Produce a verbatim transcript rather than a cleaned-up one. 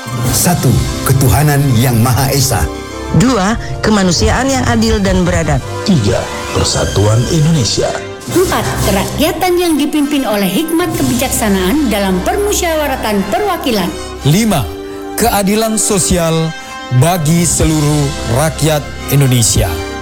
Satu, ketuhanan yang Maha Esa. Dua, kemanusiaan yang adil dan beradab. Tiga, persatuan Indonesia. Empat, kerakyatan yang dipimpin oleh hikmat kebijaksanaan dalam permusyawaratan perwakilan. Lima, keadilan sosial bagi seluruh rakyat Indonesia.